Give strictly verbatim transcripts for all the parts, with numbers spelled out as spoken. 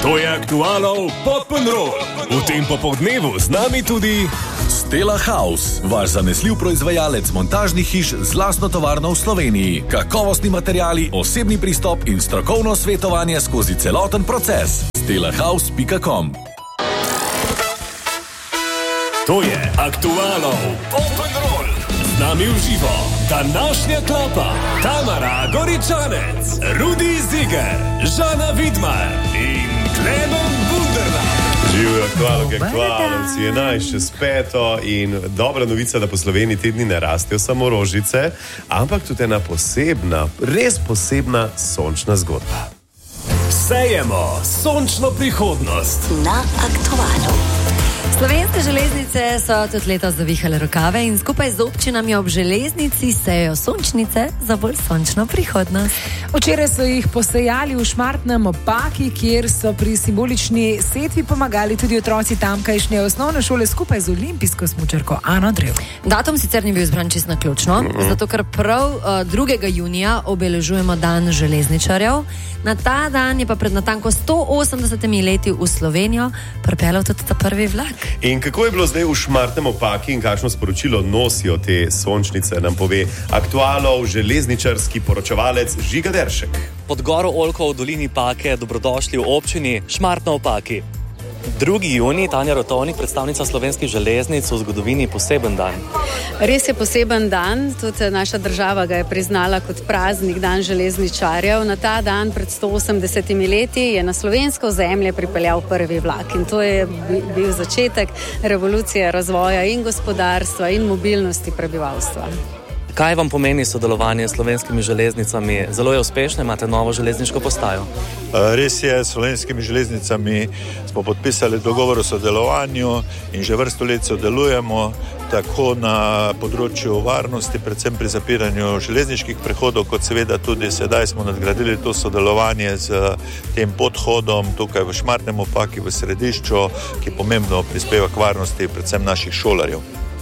To je Aktualov Pop'n'Roll. V tem popoldnevu z nami tudi Stella House, vaš zanesljiv proizvajalec montažnih hiš z lastno tovarno v Sloveniji. Kakovostni materiali, osebni pristop in strokovno svetovanje skozi celoten proces. stella house pika com. To je Aktualov Pop'n'Roll. Z nami v živo današnja klapa: Tamara Goričanec, Rudi Ziger, Žana Vidmar in Klemen Bunderla. Živijo aktualke, aktualci, enajst čez peto in dobra novica, da po Sloveniji te dni ne rastejo samo rožice, ampak tudi ena posebna, res posebna sončna zgodba. Sejemo sončno prihodnost na Aktualu. Slovenske železnice so tudi letos zavihale rokave in skupaj z občinami ob železnici sejejo sončnice za bolj sončno prihodnost. Včeraj so jih posejali v Šmartnem ob Paki, kjer so pri simbolični setvi pomagali tudi otroci tamkajšnje osnovne šole skupaj z olimpijsko smučarko Ano Drev. Datum sicer ni bil izbran čisto naključno, mm-hmm. zato ker prav uh, drugega junija obeležujemo dan železničarjev. Na ta dan je pa pred natanko sto osemdesetimi leti v Slovenijo pripeljal tudi ta prvi vlak. In kako je bilo zdaj v Šmartnem ob Paki in kakšno sporočilo nosijo te sončnice, nam pove Aktualov železničarski poročevalec Žiga Deršek. Pod goro Oljko v dolini Pake dobrodošli v občini Šmartno ob Paki. drugi junij, Tanja Rotovnik, predstavnica Slovenskih železnic, v zgodovini poseben dan. Res je poseben dan, tudi naša država ga je priznala kot praznik, dan železničarjev. Na ta dan pred sto osemdesetimi leti je na slovensko ozemlje pripeljal prvi vlak in to je bil začetek revolucije razvoja in gospodarstva in mobilnosti prebivalstva. Kaj vam pomeni sodelovanje s slovenskimi železnicami? Zelo je uspešno, imate novo železniško postajo. Res je, s slovenskimi železnicami smo podpisali dogovor o sodelovanju in že vrsto let sodelujemo tako na področju varnosti, predvsem pri zapiranju železniških prehodov, kot seveda tudi sedaj smo nadgradili to sodelovanje z tem podhodom tukaj v Šmartnem ob Paki v središču, ki pomembno prispeva k varnosti predvsem naših šolarjev.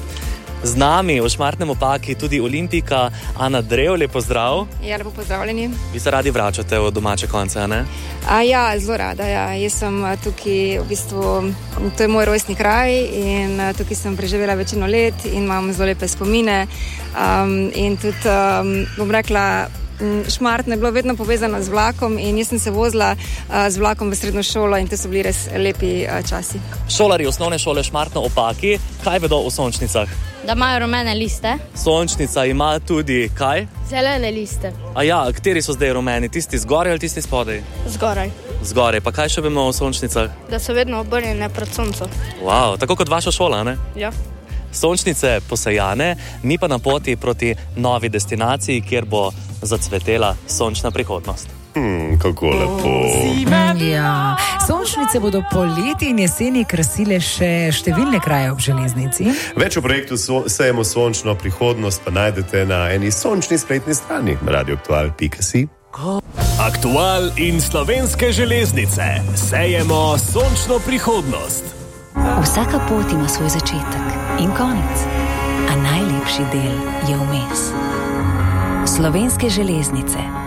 Z nami v Šmartnem ob Paki tudi olimpijka Ana Drev, lep pozdrav. Ja, lepo pozdravljeni. Vi se radi vračate v domače konce, a ne? A, ja, zelo rada, ja. Jaz sem tukaj, v bistvu, to je moj rojstni kraj in tukaj sem preživela večino let in imam zelo lepe spomine. Um, in tudi, um, bom rekla, Šmartno je bilo vedno povezano z vlakom in jaz sem se vozila uh, z vlakom v srednjo šolo in to so bili res lepi uh, časi. Šolari osnovne šole Šmartno ob Paki, kaj vedo o sončnicah? Da imajo rumene liste. Sončnica ima tudi kaj? Zelene liste. A ja, kateri so zdaj rumeni? Tisti zgoraj ali tisti spodaj? Zgoraj. Zgoraj, pa kaj še vemo o sončnicah? Da so vedno obrnjene pred sonco. Wow, tako kot vaša šola, ne? Ja. Sončnice posejane, mi pa na poti proti novi destinaciji, kjer bo zacvetela sončna prihodnost. Hmm, kako lepo. Ja. Sončnice bodo poleti in jeseni krasile še številne kraje ob železnici. Več o projektu so, Sejemo sončno prihodnost pa najdete na eni sončni spletni strani radio aktual pika si. Aktual in Slovenske železnice. Sejemo sončno prihodnost. Vsaka pot ima svoj začetek in konec, a najlepši del je vmes. Slovenske železnice.